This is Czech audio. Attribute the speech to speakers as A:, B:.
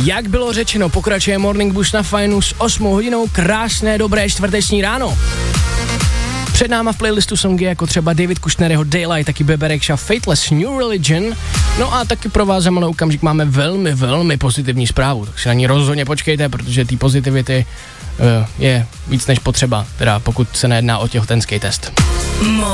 A: Jak bylo řečeno, pokračuje Morning Boost na Fajnu s 8 hodinou, krásné, dobré čtvrteční ráno. Před náma v playlistu songy jako třeba David Kushnerjeho Daylight, taky Bebe Rexha Fateless New Religion. No a taky pro vás za malý okamžik máme velmi pozitivní zprávu, tak si na ní rozhodně počkejte, protože té pozitivity je víc než potřeba, teda pokud se nejedná o těhotenský test.